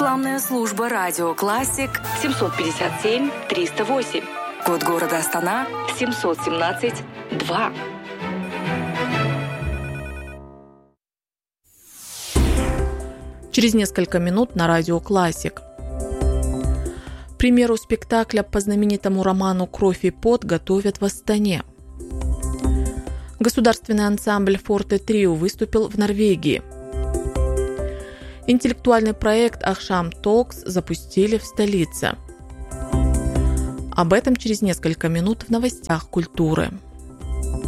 Рекламная служба «Радио Классик» 757 308. Код города Астана 717 2. Через несколько минут на Радио Классик. Премьеру спектакля по знаменитому роману «Кровь и пот» готовят в Астане. Государственный ансамбль «Форте Трио» выступил в Норвегии. Интеллектуальный проект «Ахшам Толкс» запустили в столице. Об этом через несколько минут в новостях культуры.